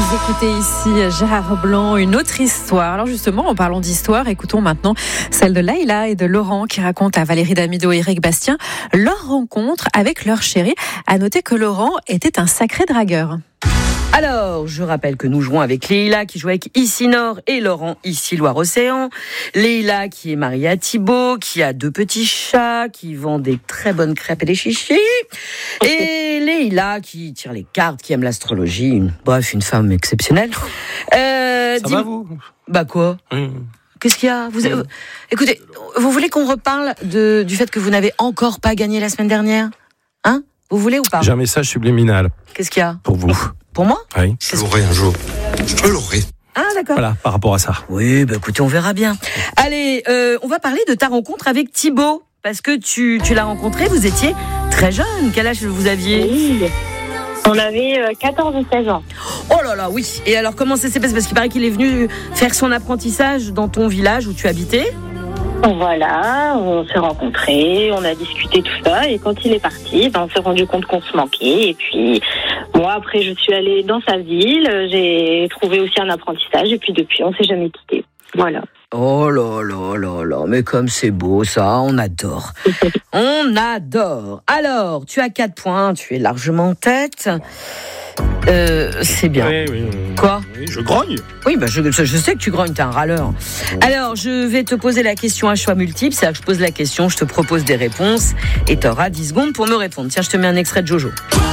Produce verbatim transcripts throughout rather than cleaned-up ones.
Vous écoutez ici Gérard Blanc, une autre histoire. Alors justement, en parlant d'histoire, écoutons maintenant celle de Laïla et de Laurent qui racontent à Valérie Damido et Eric Bastien leur rencontre avec leur chéri. À noter que Laurent était un sacré dragueur. Alors, je rappelle que nous jouons avec Leïla qui joue avec Ici Nord et Laurent Ici Loire-Océan. Leïla qui est mariée à Thibaut, qui a deux petits chats, qui vend des très bonnes crêpes et des chichis. Et Leïla qui tire les cartes, qui aime l'astrologie. Une, bref, une femme exceptionnelle. Euh, Ça dis... va vous ? Bah quoi ? Mmh. Qu'est-ce qu'il y a vous... Mmh. Écoutez, vous voulez qu'on reparle de, du fait que vous n'avez encore pas gagné la semaine dernière ? Hein ? Vous voulez ou pas ? J'ai un message subliminal. Qu'est-ce qu'il y a ? Pour vous. Pour moi ? Oui. Je l'aurai un jour. Je l'aurai. Ah, d'accord. Voilà, par rapport à ça. Oui, bah écoutez, on verra bien. Allez, euh, on va parler de ta rencontre avec Thibaut. Parce que tu, tu l'as rencontré, vous étiez très jeune. Quel âge vous aviez ? Oui. On avait quatorze ou seize ans. Oh là là, oui. Et alors, comment ça s'est passé ? Parce qu'il paraît qu'il est venu faire son apprentissage dans ton village où tu habitais. Voilà, on s'est rencontrés, on a discuté tout ça, et quand il est parti, ben on s'est rendu compte qu'on se manquait. Et puis, moi, après, je suis allée dans sa ville, j'ai trouvé aussi un apprentissage, et puis depuis, on s'est jamais quittés. Voilà. Oh là là là là, mais comme c'est beau ça, on adore. On adore. Alors, tu as quatre points, tu es largement en tête. Euh, c'est bien. Oui, oui, oui. Quoi ? Oui, je grogne. Oui, bah je, je sais que tu grognes, t'es un râleur. Alors, je vais te poser la question à choix multiple. C'est-à-dire que je pose la question, je te propose des réponses et t'auras dix secondes pour me répondre. Tiens, je te mets un extrait de Jojo.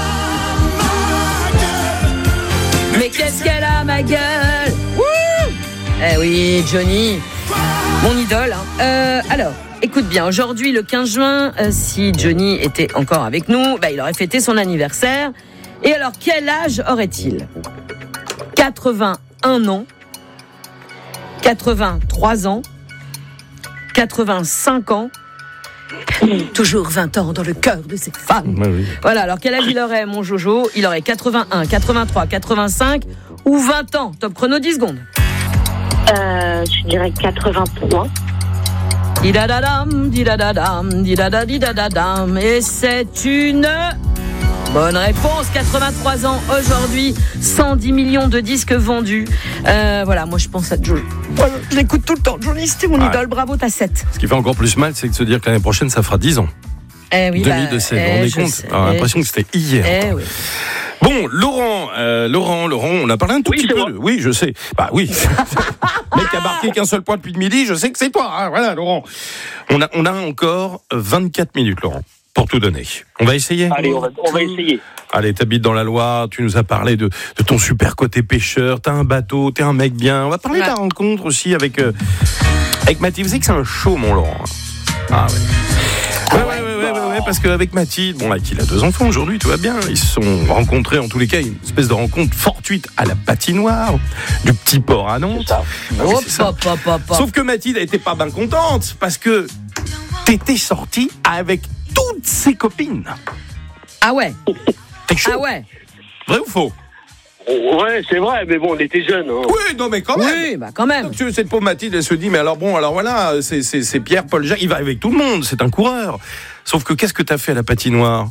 Mais qu'est-ce qu'elle a, ma gueule ? Wouh ! Eh oui, Johnny, mon idole. Hein. Euh, alors, écoute bien, aujourd'hui, le quinze juin, euh, si Johnny était encore avec nous, bah, il aurait fêté son anniversaire. Et alors, quel âge aurait-il ? quatre-vingt-un ans, quatre-vingt-trois ans, quatre-vingt-cinq ans, toujours vingt ans dans le cœur de ces femmes. Oui, oui. Voilà, alors quel âge il aurait, mon Jojo ? Il aurait quatre-vingt-un, quatre-vingt-trois, quatre-vingt-cinq ou vingt ans. Top chrono, dix secondes. Euh, je dirais quatre-vingt-trois. Didadadam, didadadam, didadadidadadam. Et c'est une... bonne réponse, quatre-vingt-trois ans aujourd'hui, cent dix millions de disques vendus. Euh, voilà, moi je pense à Johnny. Voilà, je l'écoute tout le temps. Johnny, c'était mon Ouais. idole, bravo, t'as sept. Ce qui fait encore plus mal, c'est de se dire que l'année prochaine, ça fera dix ans. Eh oui, deux bah, mille dix-sept, vous eh, vous rendez je compte sais, On a eh, l'impression que c'était hier. Eh oui. Bon, Laurent, euh, Laurent, Laurent, on a parlé un tout Oui, petit c'est peu. moi. De... Oui, je sais. Bah oui. Mec qui a marqué qu'un seul point depuis le midi, je sais que c'est toi. Hein, voilà, Laurent. On a, on a encore vingt-quatre minutes, Laurent, pour tout donner. On va essayer. Allez, on va, on va essayer. Allez, t'habites dans la Loire, tu nous as parlé de, de ton super côté pêcheur, t'as un bateau, t'es un mec bien. On va parler Ouais. de ta rencontre aussi avec, euh, avec Mathilde. Vous savez que c'est un show, mon Laurent. Ah ouais. Ouais, ouais, ouais, ouais, ouais, ouais, parce qu'avec Mathilde, bon, là, qu'il a deux enfants aujourd'hui, tout va bien. Ils se sont rencontrés, en tous les cas, une espèce de rencontre fortuite à la patinoire du petit port à Nantes. Ça. Ah oui, Hop, c'est ça. hop, hop, hop, hop. Sauf que Mathilde était pas bien contente, parce que t'étais sortie avec toutes ses copines. Ah ouais, T'es chaud. ah ouais. Vrai ou faux? Ouais, c'est vrai, mais bon, on était jeunes. Hein. Oui, non, mais quand même. Oui, bah quand même. Donc, tu- cette pauvre Mathilde, elle se dit, mais alors bon, alors voilà, c'est, c'est, c'est Pierre, Paul, Jacques, il va avec tout le monde, c'est un coureur. Sauf que qu'est-ce que t'as fait à la patinoire?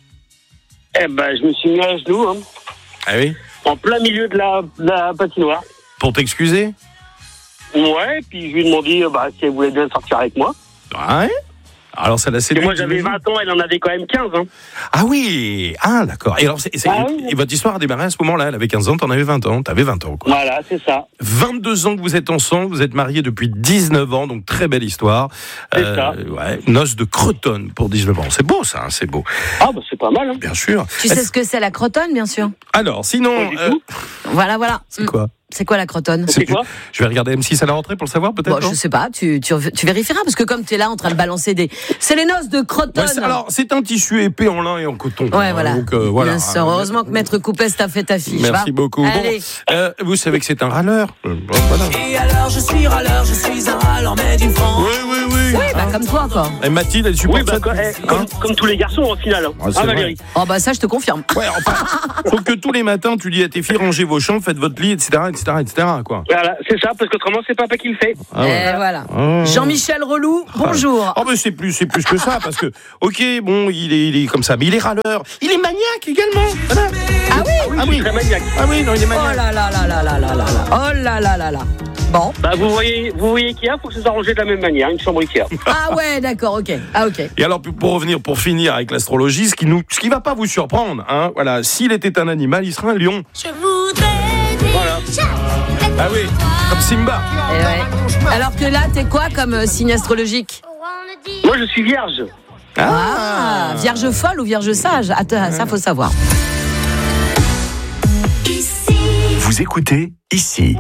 Eh ben, je me suis mis à genoux, hein, Ah oui? en plein milieu de la, de la patinoire. Pour t'excuser? Ouais, puis je lui ai demandé euh, bah, si elle voulait bien sortir avec moi. Ouais. Alors ça l'a Et séduit. moi, j'avais j'imagine. vingt ans, elle en avait quand même quinze. Hein. Ah oui. Ah d'accord. Et alors, c'est, c'est- Ah oui. et votre histoire a démarré à ce moment-là. Elle avait quinze ans, t'en avais vingt ans. T'avais vingt ans, quoi. Voilà, c'est ça. vingt-deux ans que vous êtes ensemble, vous êtes mariés depuis dix-neuf ans, donc très belle histoire. C'est ça. Ouais, noces de Cretonne pour dix-neuf ans. C'est beau ça, hein, c'est beau. Ah, bah, c'est pas mal. Hein. Bien sûr. Tu sais ce que c'est la crotonne, bien sûr. Alors, sinon, Pas du euh, tout. Voilà, voilà. c'est quoi? C'est quoi la crotonne ? C'est quoi? Je vais regarder M six à la rentrée pour le savoir, peut-être. Bon, non je sais pas, tu, tu, tu vérifieras, parce que comme tu es là en train de balancer des... C'est les noces de crotonne. Ouais, c'est- alors, c'est un tissu épais en lin et en coton. Ouais, Hein, voilà. Donc, euh, voilà. Bien sûr, heureusement que Maître Coupès t'a fait ta fiche. Merci va. beaucoup. Bon, Allez. euh, vous savez que c'est un râleur. Euh, bon, voilà. Et alors je suis râleur, je suis un râleur, mais d'une France. Oui, oui, oui. Oui, bah comme toi, quoi. Et Mathilde, elle supporte Oui, bah, ça. quoi, depuis- eh, comme, hein comme tous les garçons, au final. Hein. Ah, c'est Ah, vrai. Valérie. Oh bah ça, je te confirme. Ouais, enfin, faut que tous les matins, tu dis à tes filles, rangez vos vos chambres, faites votre lit, et cetera, et cetera, et cetera, quoi. Voilà, c'est ça, parce qu'autrement, c'est papa qui le fait. Ah ouais. Et voilà. Ah. Jean-Michel Relou, bonjour. Oh, mais c'est plus, c'est plus que ça, parce que, ok, bon, il est, il est comme ça, mais il est râleur. Il est maniaque également. Voilà. Ah oui, Ah oui. Très maniaque. Ah oui, non, il est Oh maniaque. là là là là là là là là. Oh là là là là. Bon. Bah, vous voyez, vous voyez Ikea, faut que ça soit rangé de la même manière, une chambre Ikea. Ah ouais, d'accord, ok. Ah ok. Et alors, pour revenir, pour finir avec l'astrologie, ce qui nous, ce qui va pas vous surprendre, hein, voilà, s'il était un animal, il serait un lion. Je voudrais Voilà. Ah oui, comme Simba. Eh ouais. Alors que là, t'es quoi comme euh, signe astrologique? Moi, je suis vierge. Ah, vierge folle ou vierge sage? Attends, ça faut savoir. ici. Vous écoutez ici.